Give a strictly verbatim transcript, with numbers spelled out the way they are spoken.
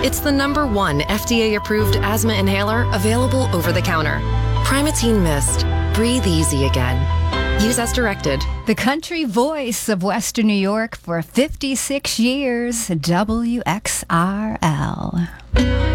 It's the number one F D A-approved asthma inhaler available over the counter. Primatene Mist. Breathe easy again. Use as directed. The country voice of Western New York for fifty-six years, W X R L.